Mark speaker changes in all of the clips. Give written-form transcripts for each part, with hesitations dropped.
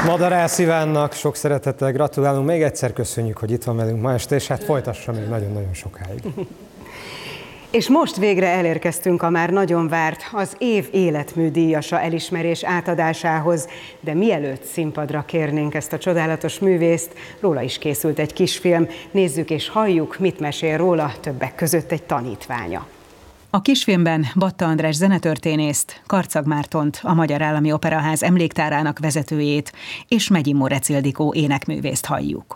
Speaker 1: Madarász Ivánnak sok szeretettel gratulálunk, még egyszer köszönjük, hogy itt van velünk ma este, és hát folytassa még nagyon-nagyon sokáig.
Speaker 2: És most végre elérkeztünk a már nagyon várt az év életműdíjasa elismerés átadásához, de mielőtt színpadra kérnénk ezt a csodálatos művészt, róla is készült egy kisfilm. Nézzük és halljuk, mit mesél róla, többek között egy tanítványa. A kisfilmben Batta András zenetörténészt, Karczag Mártont, a Magyar Állami Operaház emléktárának vezetőjét és Megyi Mórec Ildikó énekművészt halljuk.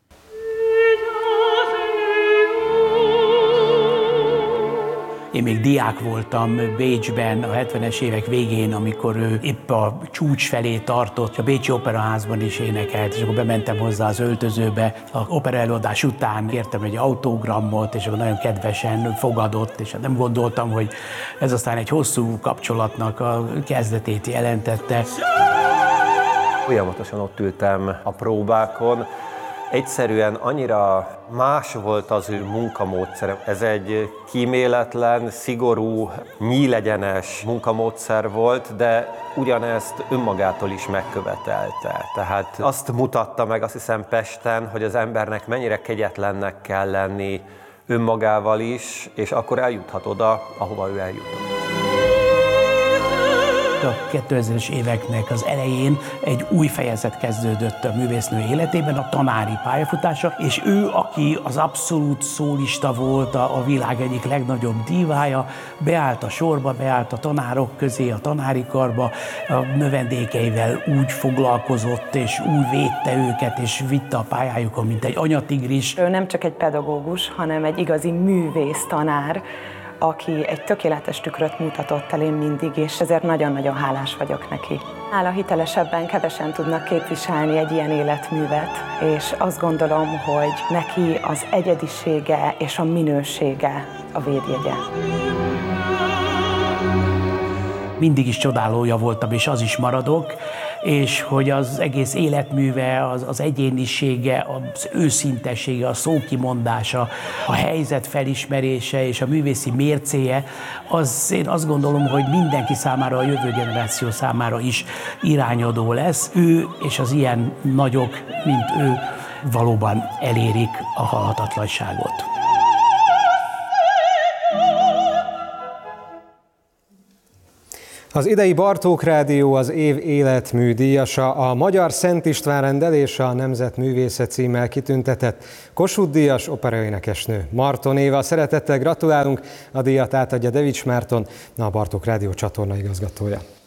Speaker 3: Én még diák voltam Bécsben a 70-es évek végén, amikor ő épp a csúcs felé tartott, a Bécsi Operaházban is énekelt, és akkor bementem hozzá az öltözőbe. A opera előadás után kértem egy autógramot, és akkor nagyon kedvesen fogadott, és nem gondoltam, hogy ez aztán egy hosszú kapcsolatnak a kezdetét jelentette.
Speaker 4: Folyamatosan ott ültem a próbákon. Egyszerűen annyira más volt az ő munkamódszere. Ez egy kíméletlen, szigorú, nyílegyenes munkamódszer volt, de ugyanezt önmagától is megkövetelte. Tehát azt mutatta meg, azt hiszem, Pesten, hogy az embernek mennyire kegyetlennek kell lenni önmagával is, és akkor eljuthat oda, ahova ő eljutott.
Speaker 3: A 2000-es éveknek az elején egy új fejezet kezdődött a művésznő életében, a tanári pályafutása, és ő, aki az abszolút szólista volt, a világ egyik legnagyobb dívája, beállt a sorba, beállt a tanárok közé, a tanári karba, a növendékeivel úgy foglalkozott, és úgy védte őket, és vitte a pályájukon, mint egy anyatigris.
Speaker 5: Ő nem csak egy pedagógus, hanem egy igazi művész tanár, aki egy tökéletes tükröt mutatott elém mindig, és ezért nagyon-nagyon hálás vagyok neki. Nála hitelesebben kevesen tudnak képviselni egy ilyen életművet, és azt gondolom, hogy neki az egyedisége és a minősége a védjegye.
Speaker 3: Mindig is csodálója voltam, és az is maradok, és hogy az egész életműve, az egyénisége, az őszintessége, a szókimondása, a helyzet felismerése és a művészi mércéje, az én azt gondolom, hogy mindenki számára, a jövő generáció számára is irányadó lesz. Ő és az ilyen nagyok, mint ő, valóban elérik a halhatatlanságot.
Speaker 1: Az idei Bartók Rádió az év életműdíjasa, a Magyar Szent István Renddel és a Nemzetművésze címmel kitüntetett Kossuth-díjas operaénekesnő Marton Éva. Szeretettel gratulálunk, a díjat átadja Devics Márton, a Bartók Rádió csatorna igazgatója.